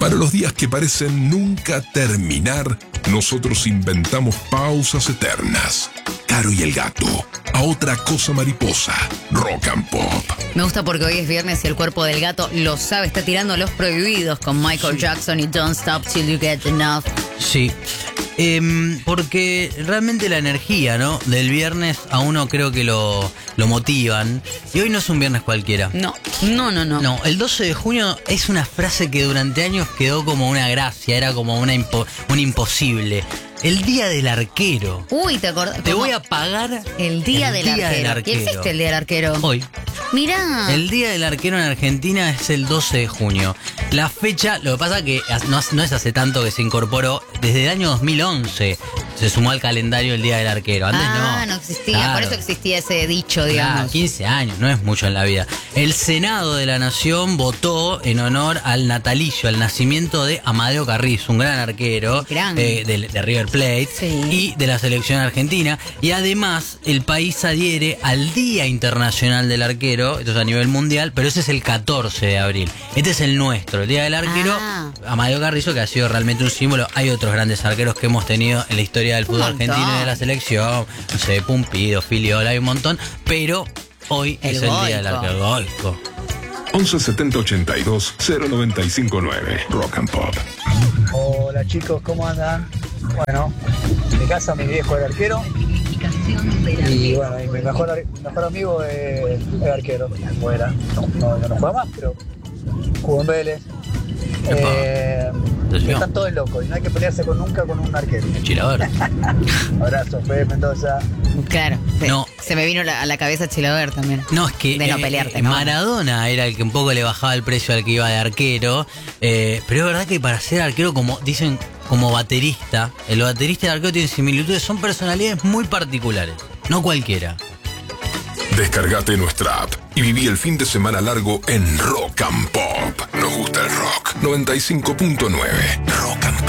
Para los días que parecen nunca terminar, nosotros inventamos pausas eternas. Caro y el gato, a otra cosa mariposa, rock and pop. Me gusta porque hoy es viernes y el cuerpo del gato lo sabe, está tirando los prohibidos con Michael Jackson y Don't Stop Till You Get Enough. Sí. Porque realmente la energía, ¿no?, del viernes a uno creo que lo motivan. Y hoy no es un viernes cualquiera. No, el 12 de junio es una frase que durante años quedó como una gracia, era como un imposible. El día del arquero. Uy, ¿te acordás? Te voy a pagar el día del arquero. ¿Y existe el día del arquero? Hoy. Mirá. El día del arquero en Argentina es el 12 de junio. La fecha, lo que pasa que no es hace tanto que se incorporó, desde el año 2011 se sumó al calendario el día del arquero. Antes no existía, claro. Por eso existía ese dicho, digamos. Claro, 15 años, no es mucho en la vida. El Senado de la Nación votó en honor al natalicio, al nacimiento de Amadeo Carrizo, un gran arquero de River Plate, sí, y de la selección argentina. Y además el país adhiere al Día Internacional del Arquero, esto es a nivel mundial, pero ese es el 14 de abril. Este es el nuestro, el Día del Arquero. Amadeo Carrizo, que ha sido realmente un símbolo. Hay otros grandes arqueros que hemos tenido en la historia del fútbol argentino y de la selección, no sé, Pumpido, Filiola, hay un montón, pero hoy es el día del arquero. Goico. 11 70 82 095 9, rock and pop. Hola chicos, ¿cómo andan? Bueno, en mi casa mi viejo era arquero y bueno, y mi mejor amigo es arquero. Bueno, no juega más, pero jugó en Vélez. Están todos locos y no hay que pelearse nunca con un arquero. Chilaver. Abrazo, Fede Mendoza. Claro, no, se me vino a la cabeza Chilaver también. No, es que de no pelearte, ¿no? Maradona era el que un poco le bajaba el precio al que iba de arquero, pero es verdad que para ser arquero, como dicen, como baterista, el baterista y el arquero tienen similitudes, son personalidades muy particulares, no cualquiera. Descargate nuestra app y viví el fin de semana largo en Rock and Pop. Nos gusta el rock. 95.9 Rock and Pop.